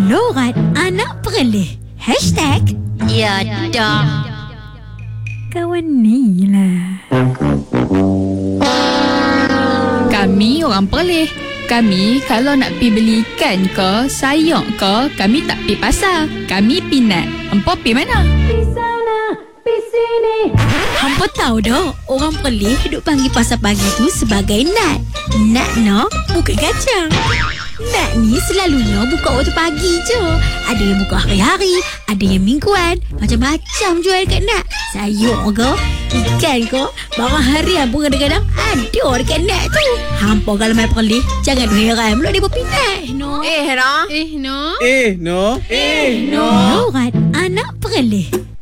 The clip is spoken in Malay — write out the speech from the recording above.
Lorat Anak Perleh. Ya dah. Kawan ni lah. Kami orang Perleh. Kami kalau nak pi beli ikan ke, sayur ke, kami tak pi pasar. Kami pi nat. Empo pi mana? Pi sana, pi sini. Hampa tahu dah, orang Perleh duk panggil pasar pagi tu sebagai nat. Nat no, bukan kacang. Nat ni selalunya buka waktu pagi je. Ada yang buka hari-hari, ada yang mingguan. Macam-macam jual kat Nat. Sayur ke, ikan ke, barang harian pun kadang-kadang ada dekat Nat tu. Hampa kalau main Perleh, jangan heran pula dia berpinat. No. No. Lorat Anak Perleh.